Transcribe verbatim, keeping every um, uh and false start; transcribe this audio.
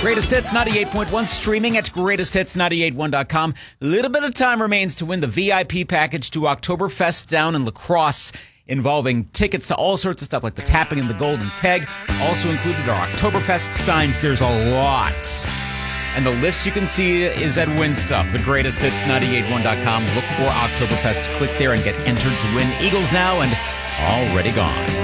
Greatest Hits ninety-eight point one, streaming at greatest hits nine eight one dot com. A little bit of time remains to win the V I P package to Oktoberfest down in La Crosse, involving tickets to all sorts of stuff like the Tapping and the Golden Keg. Also included are Oktoberfest steins. There's a lot. And the list you can see is at Win Stuff at greatest hits nine eight one dot com. Look for Oktoberfest. Click there and get entered to win. Eagles now and already gone.